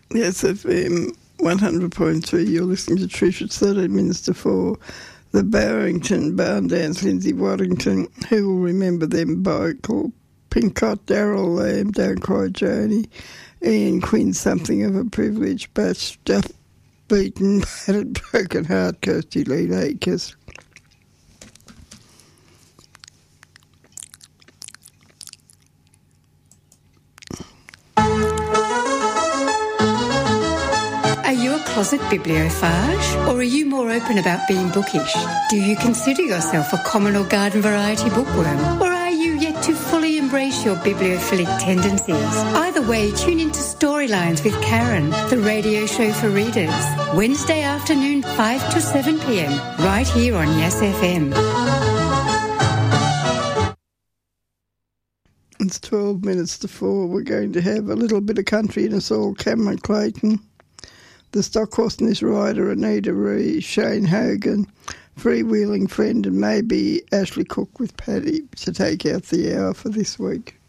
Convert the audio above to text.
Yes, FM 100.3. You're listening to Trish at 13 minutes to 4. The Barrington Barn Dance, Lindsay Waddington. Who will remember them? Bogle, Pincott, Daryl Lamb, Don't Cry Joni, Ian Quinn, Something of a Privilege, Batch, Duff Beaten, Battered, Broken Heart, Kirsty Lee Akers. Are you a closet bibliophage, or are you more open about being bookish? Do you consider yourself a common or garden variety bookworm, or are you yet to fully embrace your bibliophilic tendencies? Either way, tune into Storylines with Karen, the radio show for readers. Wednesday afternoon, 5 to 7 p.m, right here on Yes FM. It's 12 minutes to 4. We're going to have a little bit of country in us all. Cameron Clayton, the Stock Horse and His Rider, Anita Ree, Shane Hogan, Freewheeling Friend, and maybe Ashley Cook with Paddy to take out the hour for this week.